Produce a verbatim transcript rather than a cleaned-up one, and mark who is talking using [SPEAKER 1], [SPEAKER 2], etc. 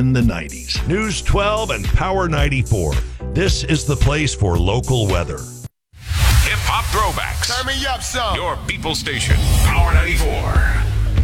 [SPEAKER 1] in the nineties. News twelve and Power ninety-four. This is the place for local weather.
[SPEAKER 2] Hip-hop throwbacks.
[SPEAKER 3] Turn me up some.
[SPEAKER 2] Your people station, Power ninety-four.